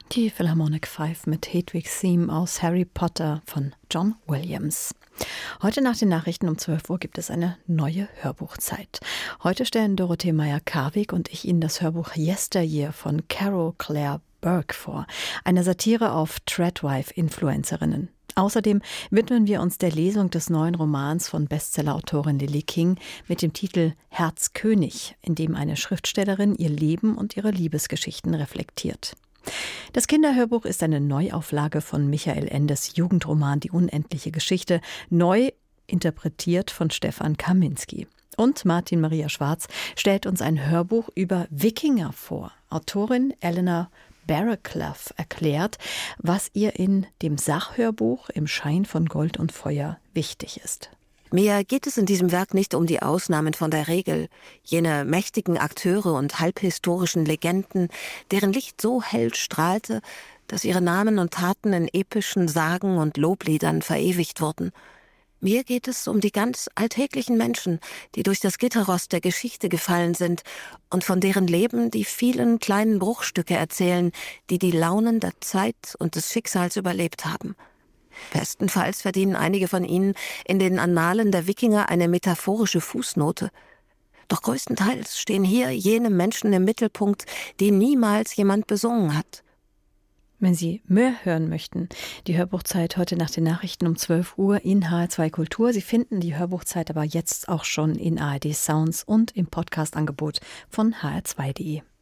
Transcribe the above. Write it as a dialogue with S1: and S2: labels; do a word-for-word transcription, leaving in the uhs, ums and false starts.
S1: Die Philharmonic Five mit Hedwig's Theme aus Harry Potter von John Williams. Heute nach den Nachrichten um zwölf Uhr gibt es eine neue Hörbuchzeit. Heute stellen Dorothee Meyer-Karwig und ich Ihnen das Hörbuch Yesteryear von Carol Clare Burke vor, eine Satire auf Tradwife-Influencerinnen. Außerdem widmen wir uns der Lesung des neuen Romans von Bestsellerautorin Lily King mit dem Titel Herzkönig, in dem eine Schriftstellerin ihr Leben und ihre Liebesgeschichten reflektiert. Das Kinderhörbuch ist eine Neuauflage von Michael Endes Jugendroman Die unendliche Geschichte, neu interpretiert von Stefan Kaminski. Und Martin Maria Schwarz stellt uns ein Hörbuch über Wikinger vor. Autorin Eleanor Barraclough erklärt, was ihr in dem Sachhörbuch Im Schein von Gold und Feuer wichtig ist.
S2: Mir geht es in diesem Werk nicht um die Ausnahmen von der Regel, jene mächtigen Akteure und halbhistorischen Legenden, deren Licht so hell strahlte, dass ihre Namen und Taten in epischen Sagen und Lobliedern verewigt wurden. Mir geht es um die ganz alltäglichen Menschen, die durch das Gitterrost der Geschichte gefallen sind und von deren Leben die vielen kleinen Bruchstücke erzählen, die die Launen der Zeit und des Schicksals überlebt haben. Bestenfalls verdienen einige von ihnen in den Annalen der Wikinger eine metaphorische Fußnote. Doch größtenteils stehen hier jene Menschen im Mittelpunkt, die niemals jemand besungen hat.
S1: Wenn Sie mehr hören möchten, die Hörbuchzeit heute nach den Nachrichten um zwölf Uhr in H R zwei Kultur. Sie finden die Hörbuchzeit aber jetzt auch schon in A R D Sounds und im Podcast-Angebot von H R zwei punkt de.